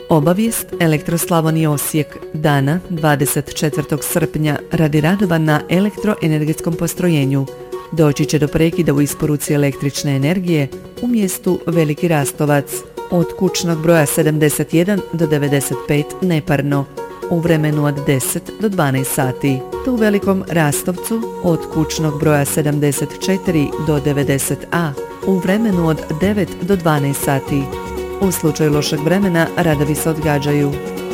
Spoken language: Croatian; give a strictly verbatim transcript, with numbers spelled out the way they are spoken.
Obavijest Elektroslavonije Osijek dana dvadeset četvrtog srpnja radi radova na elektroenergetskom postrojenju. Doći će do prekida u isporuci električne energije u mjestu Veliki Rastovac od kućnog broja sedamdeset jedan do devedeset pet neparno u vremenu od deset do dvanaest sati, te u Velikom Rastovcu od kućnog broja sedamdeset četiri do devedeset a u vremenu od devet do dvanaest sati. U slučaju lošeg vremena radovi se odgađaju.